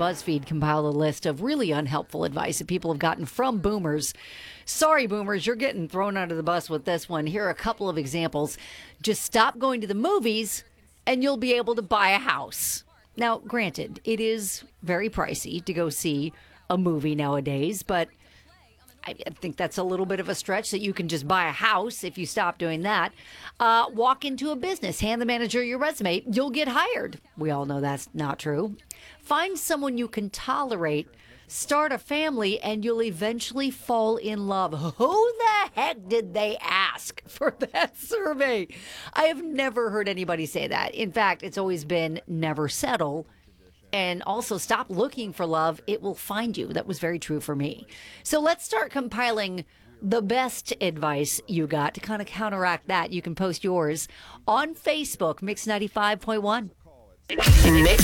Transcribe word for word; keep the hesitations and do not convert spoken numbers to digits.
BuzzFeed compiled a list of really unhelpful advice that people have gotten from boomers. Sorry, boomers, you're getting thrown under the bus with this one. Here are a couple of examples. Just stop going to the movies and you'll be able to buy a house. Now, granted, it is very pricey to go see a movie nowadays, but I think that's a little bit of a stretch that you can just buy a house if you stop doing that. Uh, walk into a business, hand the manager your resume, you'll get hired. We all know that's not true. Find someone you can tolerate, start a family, and you'll eventually fall in love. Who the heck did they ask for that survey? I have never heard anybody say that. In fact, it's always been never settle. And also stop looking for love. It will find you. That was very true for me. So let's start compiling the best advice you got to kind of counteract that. You can post yours on Facebook, Mix ninety-five point one. Mix